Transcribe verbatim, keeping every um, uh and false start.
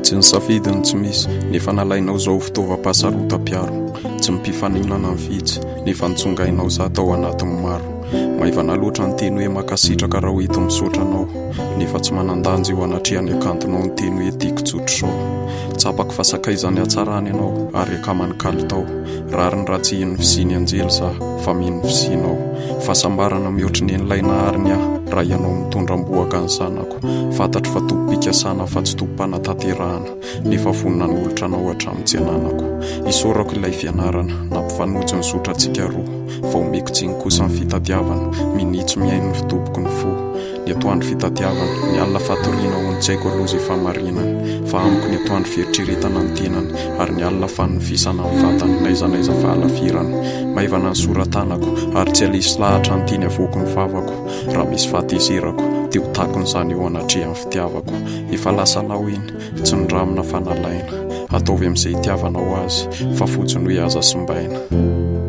tsy nisafidy ny tsy misy nefa nalainao zao fitaovam-pahasarotam-piaro, tsy mipifaninana ny vitsy nefa nitsongainao za tao anatin'ny maro. Maivana loatra ny teny hoe makasitraka raha hoeto misotranao, nefa tsy manandanjy eo anatriany akantonao ny teny hoe tiako tsotro sao. Tsapako fa sakaizany hatsarany ianao ary akamany kalitao, rary ny ratsy iny fisiny anjely za fa mino fisinao. Fahasambarana mihoatry ny enilay nahariny aho raha ianao mitondram-boaka ny sanako, fantatro fa tompom-pikasana fa tsy tompom-panatanterahana, nefa vonina n'olotra anao hatramin'ny tsy ananako. Isorako ilay fianarana nampifanojo ny sotrantsika roa, fa omeko tsiny kosa ny fitadiavana, minitsy miaino ny fitoboko ny fo. Ny atoandro fitadiavana ny alina fatoriana ho ny tsaiko aloza famarinany, fa amiko ny atoandro fieritreretana ny tenany ary ny alina fanofisana ny vatany naizanaiza fahalafirany. Maivana ny soratanako ary tsy alisy lahatra ny teny avoako ny vavako, raha misy fahatezerako dia ho takon'izany eo anatrehan'ny fitiavako. Efa lasa lao iny tsy nindramina fanalaina, ataovy amin'izay itiavanao azy fa fotsiny hoe aza simbaina.